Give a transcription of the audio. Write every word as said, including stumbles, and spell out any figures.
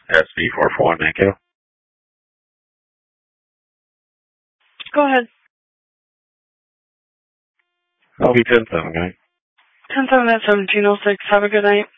S B four four one Echo. Go ahead. I'll be ten seven, guy. ten seven at seventeen oh six. Have a good night.